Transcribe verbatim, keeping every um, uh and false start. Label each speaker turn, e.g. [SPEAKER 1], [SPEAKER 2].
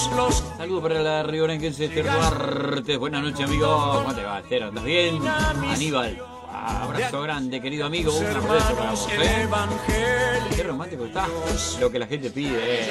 [SPEAKER 1] Saludos para la riorenquense Esther Duarte. Buenas noches, amigo. ¿Cómo te va, Esther? ¿Andas bien? Aníbal. Abrazo grande, querido amigo. Un abrazo para vos, ¿eh? Qué romántico está. Lo que la gente pide, eh.